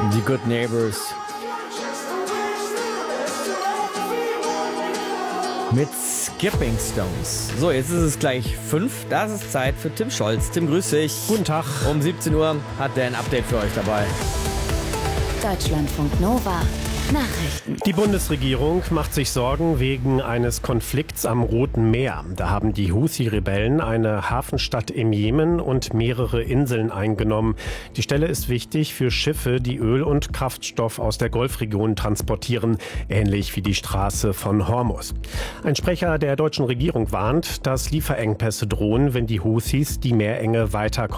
Die Good Neighbors. Mit Skipping Stones. So, jetzt ist es gleich 5. Das ist Zeit für Tim Scholz. Tim, grüß dich. Guten Tag. Um 17 Uhr hat der ein Update für euch dabei. Deutschlandfunk Nova. Nachrichten. Die Bundesregierung macht sich Sorgen wegen eines Konflikts am Roten Meer. Da haben die Houthi-Rebellen eine Hafenstadt im Jemen und mehrere Inseln eingenommen. Die Stelle ist wichtig für Schiffe, die Öl und Kraftstoff aus der Golfregion transportieren, ähnlich wie die Straße von Hormuz. Ein Sprecher der deutschen Regierung warnt, dass Lieferengpässe drohen, wenn die Houthis die Meerenge weiter